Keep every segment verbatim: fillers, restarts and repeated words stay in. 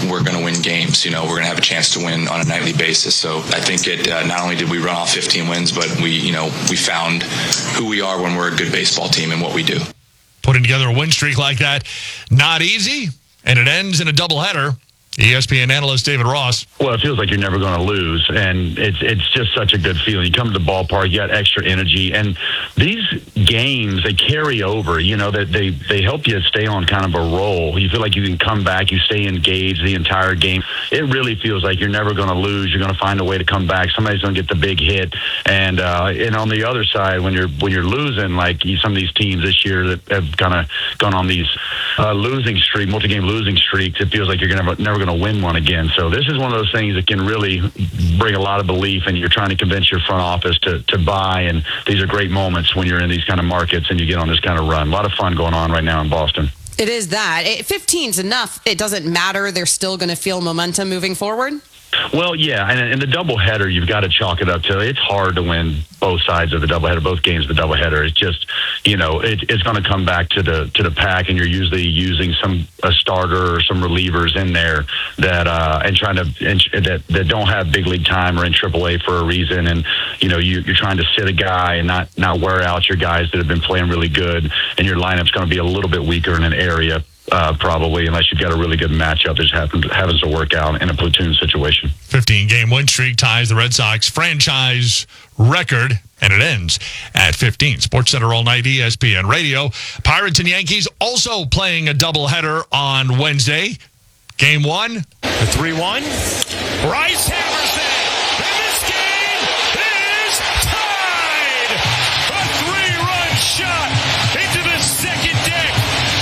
we're going to win games. You know, we're going to have a chance to win on a nightly basis. So I think it uh, not only did we run off fifteen wins, but we, you know, we found who we are when we're a good baseball team and what we do. Putting together a win streak like that, not easy, and it ends in a doubleheader. E S P N analyst David Ross. Well, it feels like you're never going to lose, and it's it's just such a good feeling. You come to the ballpark, you got extra energy, and these games, they carry over. You know, that they, they help you stay on kind of a roll. You feel like you can come back, you stay engaged the entire game. It really feels like you're never going to lose. You're going to find a way to come back. Somebody's going to get the big hit, and uh, and on the other side, when you're when you're losing, like some of these teams this year that have kind of gone on these uh, losing streak, multi-game losing streaks, it feels like you're gonna never, never going to win one again. So this is one of those things that can really bring a lot of belief, and you're trying to convince your front office to, to buy, and these are great moments when you're in these kind of markets and you get on this kind of run. A lot of fun going on right now in Boston. It is that. fifteen's enough. It doesn't matter. They're still going to feel momentum moving forward. Well, yeah, and in the doubleheader, you've got to chalk it up to it's hard to win both sides of the doubleheader, both games of the doubleheader. It's just, you know, it, it's going to come back to the to the pack, and you're usually using some a starter or some relievers in there that uh, and trying to and, that that don't have big league time or in triple A for a reason, and you know you, you're trying to sit a guy and not not wear out your guys that have been playing really good, and your lineup's going to be a little bit weaker in an area. Uh, probably, unless you've got a really good matchup that just happens, happens to work out in a platoon situation. fifteen-game win streak ties the Red Sox franchise record, and it ends at fifteen. SportsCenter all night, E S P N Radio. Pirates and Yankees also playing a doubleheader on Wednesday. Game one. The three one. Rice hammers it. And this game is tied. A three-run shot into the second deck.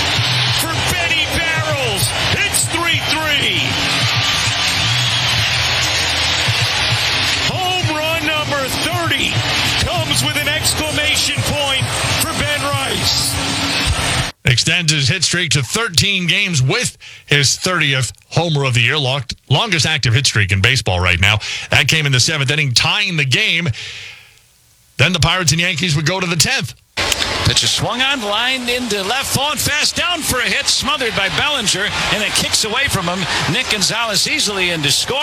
It's three three. Home run number thirty comes with an exclamation point for Ben Rice. Extends his hit streak to thirteen games with his thirtieth homer of the year. Longest active hit streak in baseball right now. That came in the seventh inning, tying the game. Then the Pirates and Yankees would go to the tenth. Pitch is swung on, line into left, falling fast down for a hit, smothered by Bellinger, and it kicks away from him. Nick Gonzalez easily in to score,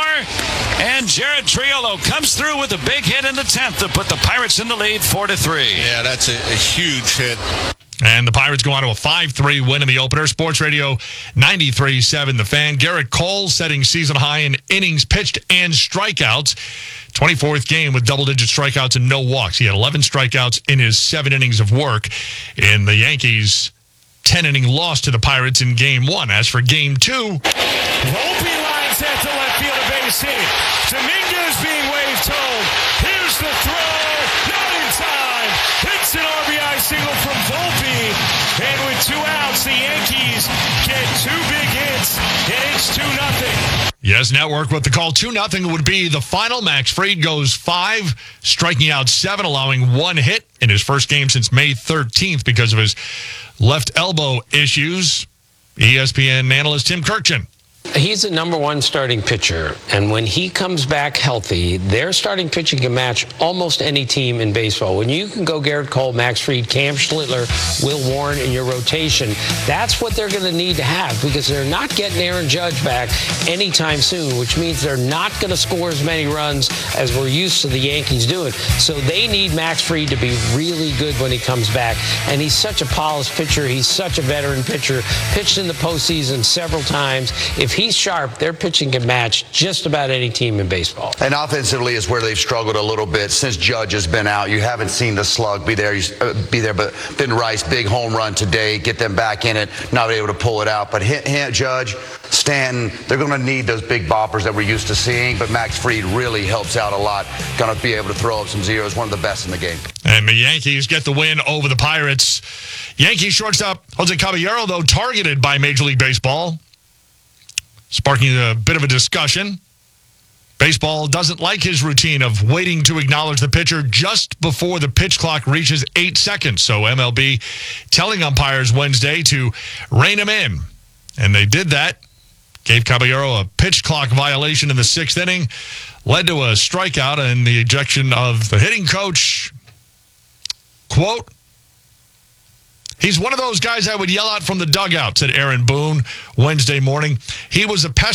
and Jared Triolo comes through with a big hit in the tenth to put the Pirates in the lead, four to three. Yeah, that's a, a huge hit. And the Pirates go on to a five three win in the opener. Sports Radio ninety-three point seven The Fan. Garrett Cole setting season high in innings pitched and strikeouts. twenty-fourth game with double-digit strikeouts and no walks. He had eleven strikeouts in his seven innings of work in the Yankees' ten-inning loss to the Pirates in Game one. As for Game two... Volpe lines that to left field, a base hit. Dominguez being waved home. Here's the throw. Not in time. It's an R B I single from Volpe. And with two outs, the Yankees get two big hits, and it's two nothing. Yes, Network with the call. two nothing would be the final. Max Fried goes five, striking out seven, allowing one hit in his first game since May thirteenth because of his left elbow issues. E S P N analyst Tim Kirkjian. He's a number one starting pitcher, and when he comes back healthy, their starting pitching can match almost any team in baseball. When you can go Garrett Cole, Max Fried, Cam Schlittler, Will Warren in your rotation, that's what they're going to need to have, because they're not getting Aaron Judge back anytime soon, which means they're not going to score as many runs as we're used to the Yankees doing. So they need Max Fried to be really good when he comes back, and he's such a polished pitcher. He's such a veteran pitcher, pitched in the postseason several times. If he's sharp, their pitching can match just about any team in baseball. And offensively is where they've struggled a little bit since Judge has been out. You haven't seen the slug be there, uh, be there, but Ben Rice, big home run today, get them back in it, not able to pull it out. But hit, hit Judge, Stanton, they're going to need those big boppers that we're used to seeing, but Max Fried really helps out a lot. Going to be able to throw up some zeros, one of the best in the game. And the Yankees get the win over the Pirates. Yankees shortstop Jose Caballero, though, targeted by Major League Baseball, sparking a bit of a discussion. Baseball doesn't like his routine of waiting to acknowledge the pitcher just before the pitch clock reaches eight seconds. So M L B telling umpires Wednesday to rein him in. And they did that. Gave Caballero a pitch clock violation in the sixth inning. Led to a strikeout and the ejection of the hitting coach. Quote, "He's one of those guys I would yell out from the dugout," said Aaron Boone Wednesday morning. "He was a pest